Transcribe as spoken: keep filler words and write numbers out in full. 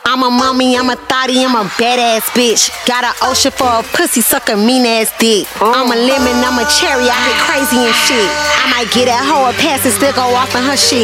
I'm a mommy, I'm a thotty, I'm a badass bitch. Got an ocean for a pussy, suck a mean ass dick. I'm a lemon, I'm a cherry, I get crazy and shit. I might get that hoe a pass and still go off in her shit.